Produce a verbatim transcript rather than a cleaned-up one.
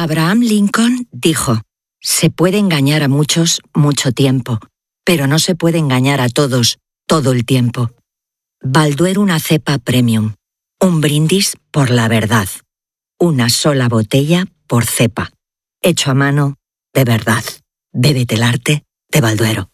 Abraham Lincoln dijo: se puede engañar a muchos mucho tiempo, pero no se puede engañar a todos todo el tiempo. Balduero una cepa premium. Un brindis por la verdad. Una sola botella por cepa. Hecho a mano, de verdad. Bébete el arte de Balduero.